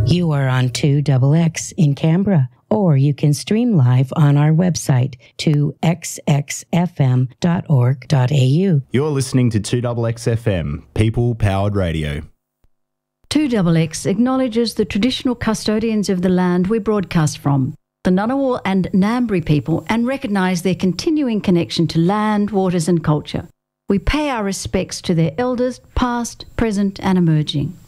You are on 2XX in Canberra, or you can stream live on our website, 2xxfm.org.au. You're listening to 2XXFM, people-powered radio. 2XX acknowledges the traditional custodians of the land we broadcast from, the Ngunnawal and Ngambri people, and recognise their continuing connection to land, waters and culture. We pay our respects to their elders, past, present and emerging.